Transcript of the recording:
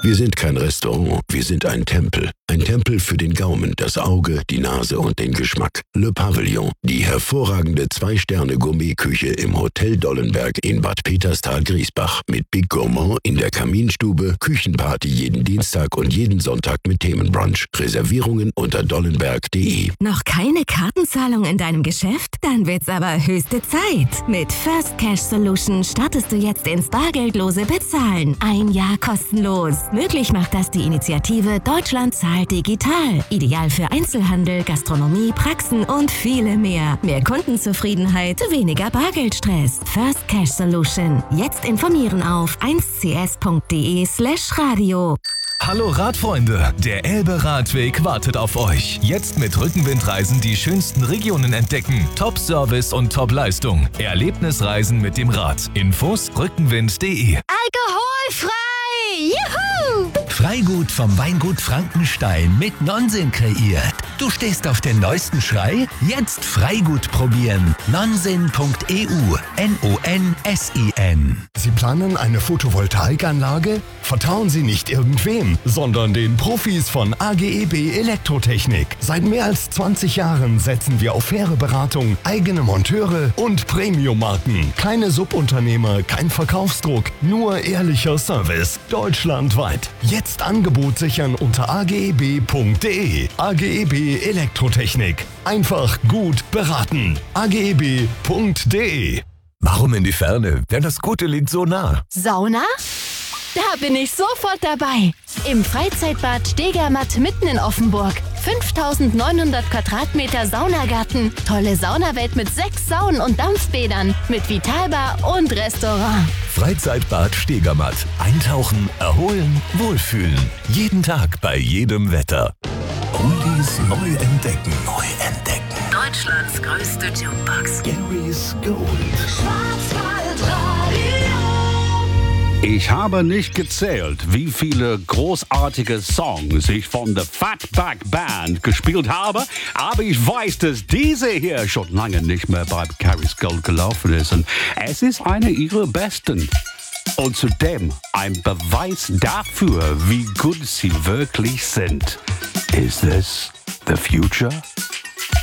Wir sind kein Restaurant, wir sind ein Tempel. Ein Tempel für den Gaumen, das Auge, die Nase und den Geschmack. Le Pavillon, die hervorragende 2-Sterne-Gourmetküche im Hotel Dollenberg in Bad Peterstal-Griesbach. Mit Big Gourmand in der Kaminstube, Küchenparty jeden Dienstag und jeden Sonntag mit Themenbrunch. Reservierungen unter dollenberg.de. Noch keine Kartenzahlung in deinem Geschäft? Dann wird's aber höchste Zeit. Mit First Cash Solution startest du jetzt ins bargeldlose Bezahlen. 1 Jahr kostenlos. Möglich macht das die Initiative Deutschland zahlt digital. Ideal für Einzelhandel, Gastronomie, Praxen und viele mehr. Mehr Kundenzufriedenheit, weniger Bargeldstress. First Cash Solution. Jetzt informieren auf 1cs.de/radio. Hallo Radfreunde, der Elbe-Radweg wartet auf euch. Jetzt mit Rückenwindreisen die schönsten Regionen entdecken. Top-Service und Top-Leistung. Erlebnisreisen mit dem Rad. Infos rückenwind.de. Alkoholfrei! Juhu! Freigut vom Weingut Frankenstein mit Nonsens kreiert. Du stehst auf den neuesten Schrei? Jetzt Freigut probieren. Nonsen.eu. Nonsen. Sie planen eine Photovoltaikanlage? Vertrauen Sie nicht irgendwem, sondern den Profis von AGEB Elektrotechnik. Seit mehr als 20 Jahren setzen wir auf faire Beratung, eigene Monteure und Premium-Marken. Keine Subunternehmer, kein Verkaufsdruck, nur ehrlicher Service. Deutschlandweit. Jetzt Angebot sichern unter ageb.de. AGEB Elektrotechnik. Einfach gut beraten. ageb.de. Warum in die Ferne, wenn das Gute liegt so nah? Sauna? Da bin ich sofort dabei. Im Freizeitbad Stegermatt mitten in Offenburg. 5900 Quadratmeter Saunagarten. Tolle Saunawelt mit 6 Saunen und Dampfbädern. Mit Vitalbar und Restaurant. Freizeitbad Stegermatt. Eintauchen, erholen, wohlfühlen. Jeden Tag bei jedem Wetter. Oldies neu entdecken. Neu entdecken. Deutschlands größte Jukebox. Gary's Gold. Ich habe nicht gezählt, wie viele großartige Songs ich von der Fatback Band gespielt habe, aber ich weiß, dass diese hier schon lange nicht mehr bei Gary's Gold gelaufen ist und es ist eine ihrer besten. Und zudem ein Beweis dafür, wie gut sie wirklich sind. Is this the future?